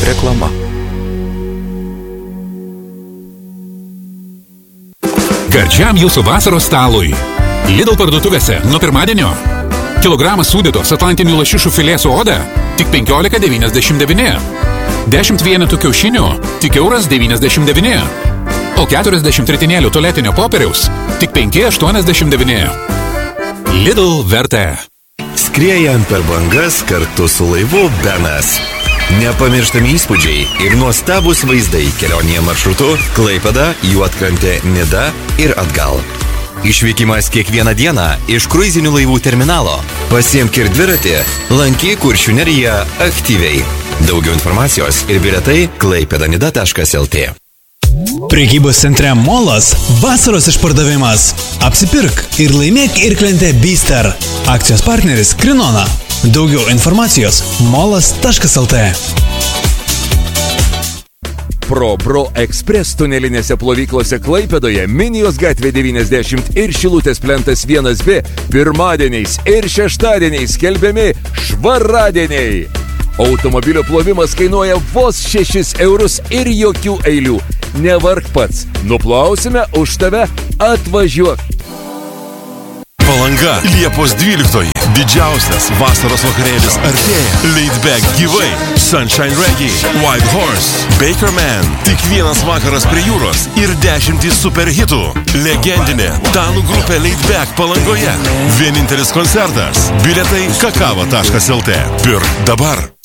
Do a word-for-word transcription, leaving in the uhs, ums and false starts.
Reklama. Gardžiam jūsų vasaros stalui. Lidl parduotuvėse nuo pirmadienio. Kilogramas sūdytos atlantinių lašišų filė su oda tik penkiolika devyniasdešimt devyni. dešimt vienetų kiaušinių tik euras devyniasdešimt devyni. O keturiasdešimt ritinėlių tualetinio popieriaus tik penki aštuoniasdešimt devyni. Lidl vertė. Skriejant per bangas kartu su laivu Benas. Nepamirštami įspūdžiai ir nuostabus vaizdai kelionėje maršrutu Klaipėda, Juodkrantė, Nida ir atgal. Išvykimas kiekvieną dieną iš kruizinių laivų terminalo. Pasiimk ir dviratį, lankyk Kuršių neriją aktyviai. Daugiau informacijos ir bilietai klaipėdanida taškas lt. Prekybos centre Molas vasaros išpardavimas. Apsipirk ir laimėk Irklentę Bister. Akcijos partneris Krinona. Daugiau informacijos molas taškas lt. Pro Bro Express tunelinėse plovyklose Klaipėdoje, Minijos gatvė devyniasdešimt ir Šilutės plentas vienas B pirmadieniais ir šeštadieniais skelbiami švaradieniai. Automobilio plovimas kainuoja vos šešis eurus ir jokių eilių. Nevark pats, nuplausime už tave, atvažiuok. Palanga, Liepos dvyliktoji. Didžiausias vasaros vakarėlis artėja. Laidback gyvai. Sunshine Reggae, White Horse, Baker Man. Tik vienas vakaras prie jūros ir dešimtys superhitų. Legendinė Danų grupė Laidback Palangoje. Vienintelis koncertas. Bilietai kakava taškas lt. Pirk dabar.